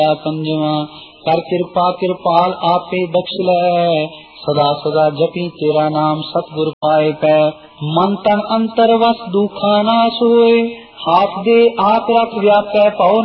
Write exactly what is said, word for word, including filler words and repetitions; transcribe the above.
पंजवा कर कृपा कृपाल आपे बख्श लै, सदा सदा जपी तेरा नाम सतगुर पाए पै। मन तन अंतर वस दुखा ना सोए, हाथ दे आप रख व्यापै पौ